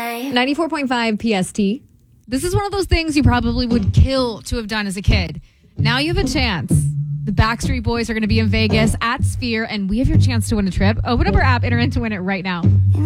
94.5 PST. This is one of those things you probably would kill to have done as a kid. Now you have a chance. The Backstreet Boys are going to be in Vegas at Sphere, and we have your chance to win a trip. Open up our app, enter in to win it right now.